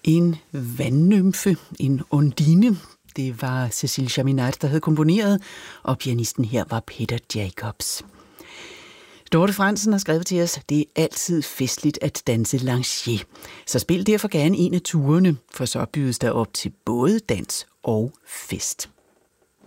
En vandnymfe, en undine. Det var Cécile Chaminade, der havde komponeret, og pianisten her var Peter Jacobs. Dorte Frandsen har skrevet til os, det er altid festligt at danse lancier. Så spil derfor gerne en af turene, for så bydes der op til både dans og fest.